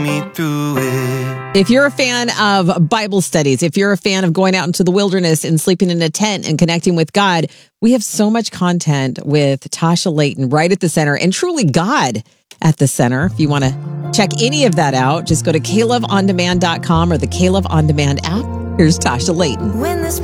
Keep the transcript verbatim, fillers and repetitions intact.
me through it. If you're a fan of Bible studies, if you're a fan of going out into the wilderness and sleeping in a tent and connecting with God, we have so much content with Tasha Layton right at the center, and truly God at the center. If you want to check any of that out, just go to K Love On Demand dot com or the K Love On Demand app. Here's Tasha Layton. When this